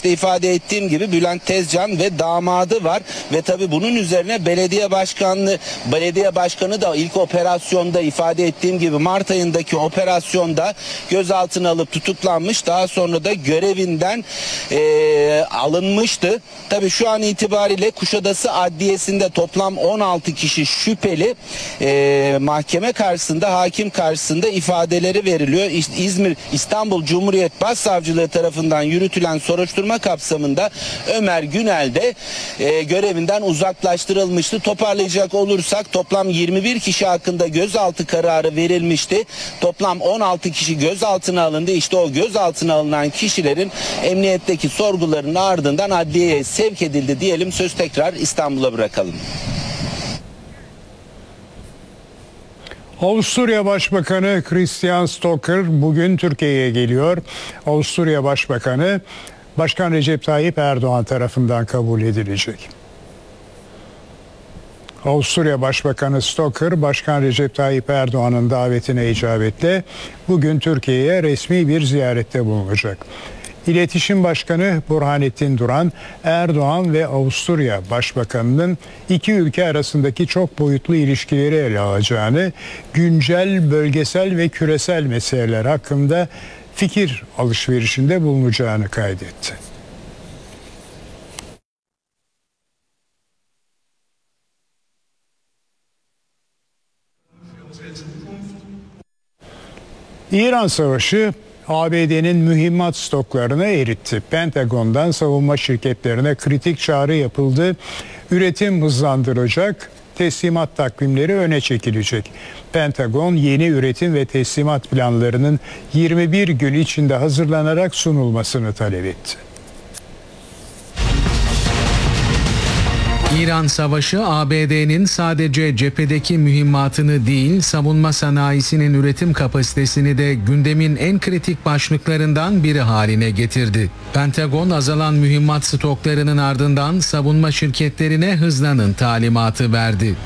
başta ifade ettiğim gibi Bülent Tezcan ve damadı var ve tabii bunun üzerine belediye başkanı da ilk operasyonda ifade ettiğim gibi Mart ayındaki operasyonda gözaltına alıp tutuklanmış. Daha sonra da görevinden alınmıştı. Tabii şu an itibariyle Kuşadası Adliyesi'nde toplam 16 kişi şüpheli mahkeme karşısında, hakim karşısında ifadeleri veriliyor. İstanbul Cumhuriyet Başsavcılığı tarafından yürütülen soruşturma kapsamında Ömer Günel de görevinden uzaklaştırılmıştı. Toparlayacak olursak toplam 21 kişi hakkında gözaltı kararı verilmişti. Toplam 16 kişi gözaltına alındı. İşte o gözaltına alınan kişilerin emniyetteki sorgularının ardından adliyeye sevk edildi diyelim. Söz tekrar İstanbul'a bırakalım. Avusturya Başbakanı Christian Stocker bugün Türkiye'ye geliyor. Avusturya Başbakanı Başkan Recep Tayyip Erdoğan tarafından kabul edilecek. Avusturya Başbakanı Stocker, Başkan Recep Tayyip Erdoğan'ın davetine icabetle bugün Türkiye'ye resmi bir ziyarette bulunacak. İletişim Başkanı Burhanettin Duran, Erdoğan ve Avusturya Başbakanı'nın iki ülke arasındaki çok boyutlu ilişkileri ele alacağını, güncel, bölgesel ve küresel meseleler hakkında fikir alışverişinde bulunacağını kaydetti. İran Savaşı ABD'nin mühimmat stoklarını eritti. Pentagon'dan savunma şirketlerine kritik çağrı yapıldı. Üretim hızlandırılacak, teslimat takvimleri öne çekilecek. Pentagon yeni üretim ve teslimat planlarının 21 gün içinde hazırlanarak sunulmasını talep etti. İran Savaşı ABD'nin sadece cephedeki mühimmatını değil, savunma sanayisinin üretim kapasitesini de gündemin en kritik başlıklarından biri haline getirdi. Pentagon azalan mühimmat stoklarının ardından savunma şirketlerine hızlanın talimatı verdi.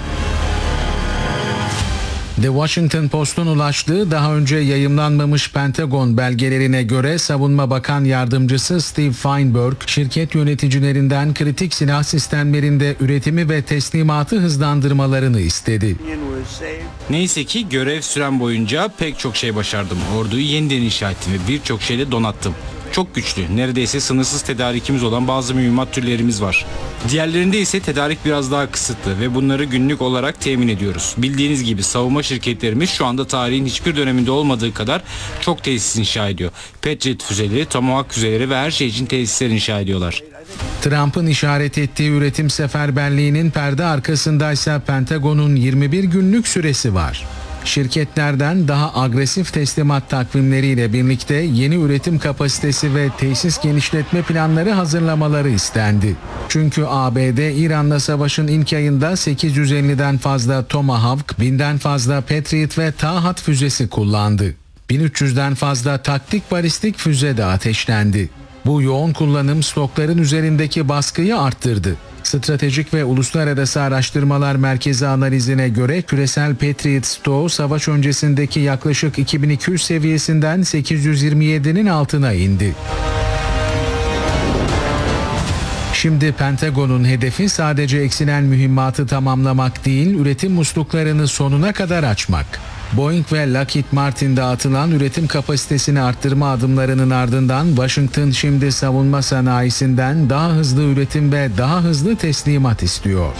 The Washington Post'un ulaştığı daha önce yayımlanmamış Pentagon belgelerine göre Savunma Bakan Yardımcısı Steve Feinberg, şirket yöneticilerinden kritik silah sistemlerinde üretimi ve teslimatı hızlandırmalarını istedi. Neyse ki görev sürem boyunca pek çok şey başardım. Orduyu yeniden inşa ettim ve birçok şeyle donattım. Çok güçlü, neredeyse sınırsız tedarikimiz olan bazı mühimmat türlerimiz var. Diğerlerinde ise tedarik biraz daha kısıtlı ve bunları günlük olarak temin ediyoruz. Bildiğiniz gibi savunma şirketlerimiz şu anda tarihin hiçbir döneminde olmadığı kadar çok tesis inşa ediyor. Patriot füzeleri, Tomahawk füzeleri ve her şey için tesisler inşa ediyorlar. Trump'ın işaret ettiği üretim seferberliğinin perde arkasındaysa Pentagon'un 21 günlük süresi var. Şirketlerden daha agresif teslimat takvimleriyle birlikte yeni üretim kapasitesi ve tesis genişletme planları hazırlamaları istendi. Çünkü ABD İran'la savaşın ilk ayında 850'den fazla Tomahawk, 1000'den fazla Patriot ve Tahat füzesi kullandı. 1300'den fazla taktik balistik füze de ateşlendi. Bu yoğun kullanım stokların üzerindeki baskıyı arttırdı. Stratejik ve Uluslararası Araştırmalar Merkezi analizine göre küresel Patriot stoğu savaş öncesindeki yaklaşık 2200 seviyesinden 827'nin altına indi. Şimdi Pentagon'un hedefi sadece eksilen mühimmatı tamamlamak değil, üretim musluklarını sonuna kadar açmak. Boeing ve Lockheed Martin'de atılan üretim kapasitesini arttırma adımlarının ardından Washington şimdi savunma sanayisinden daha hızlı üretim ve daha hızlı teslimat istiyor.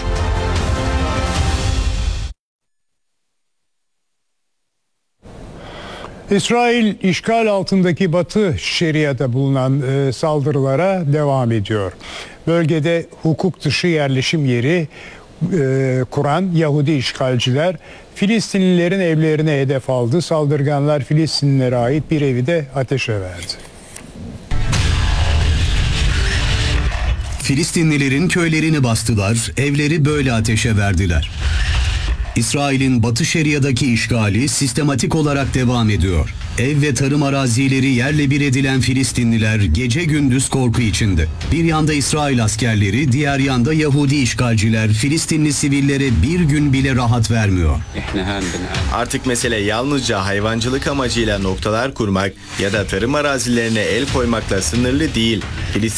İsrail işgal altındaki Batı Şeria'da bulunan saldırılara devam ediyor. Bölgede hukuk dışı yerleşim yeri kuran Yahudi işgalciler Filistinlilerin evlerine hedef aldı. Saldırganlar Filistinlilere ait bir evi de ateşe verdi. Filistinlilerin köylerini bastılar, evleri böyle ateşe verdiler. İsrail'in Batı Şeria'daki işgali sistematik olarak devam ediyor. Ev ve tarım arazileri yerle bir edilen Filistinliler gece gündüz korku içinde. Bir yanda İsrail askerleri, diğer yanda Yahudi işgalciler Filistinli sivillere bir gün bile rahat vermiyor. Artık mesele yalnızca hayvancılık amacıyla noktalar kurmak ya da tarım arazilerine el koymakla sınırlı değil.